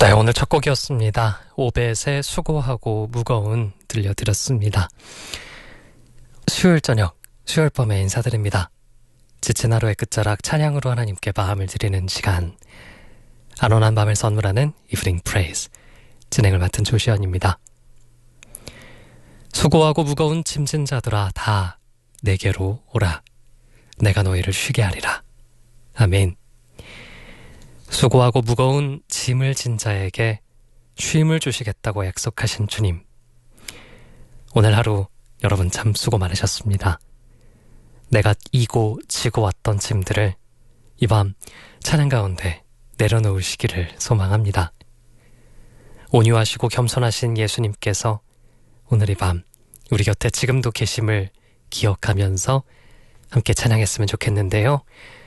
네, 오늘 첫 곡이었습니다. 오벳의 수고하고 무거운 들려드렸습니다. 수요일 저녁, 수요일 밤에 인사드립니다. 지친 하루의 끝자락 찬양으로 하나님께 마음을 드리는 시간, 안온한 밤을 선물하는 이브닝 프레이즈, 진행을 맡은 조시연입니다. 수고하고 무거운 짐진 자들아 다 내게로 오라. 내가 너희를 쉬게 하리라. 아멘. 수고하고 무거운 짐을 진 자에게 쉼을 주시겠다고 약속하신 주님. 오늘 하루 여러분 참 수고 많으셨습니다. 내가 이고 지고 왔던 짐들을 이 밤 찬양 가운데 내려놓으시기를 소망합니다. 온유하시고 겸손하신 예수님께서 오늘 이 밤 우리 곁에 지금도 계심을 기억하면서 함께 찬양했으면 좋겠는데요.